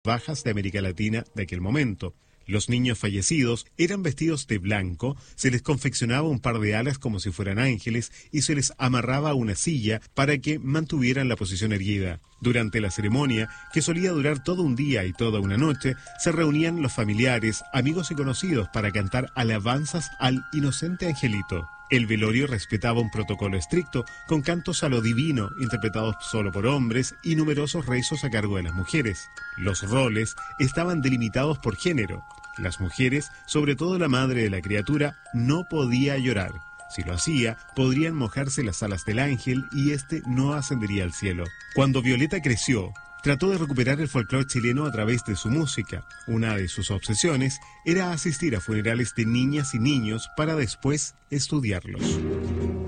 bajas de América Latina de aquel momento. Los niños fallecidos eran vestidos de blanco, se les confeccionaba un par de alas como si fueran ángeles y se les amarraba a una silla para que mantuvieran la posición erguida. Durante la ceremonia, que solía durar todo un día y toda una noche, se reunían los familiares, amigos y conocidos para cantar alabanzas al inocente angelito. El velorio respetaba un protocolo estricto, con cantos a lo divino, interpretados solo por hombres, y numerosos rezos a cargo de las mujeres. Los roles estaban delimitados por género. Las mujeres, sobre todo la madre de la criatura, no podía llorar. Si lo hacía, podrían mojarse las alas del ángel y éste no ascendería al cielo. Cuando Violeta creció, trató de recuperar el folclore chileno a través de su música. Una de sus obsesiones era asistir a funerales de niñas y niños para después estudiarlos.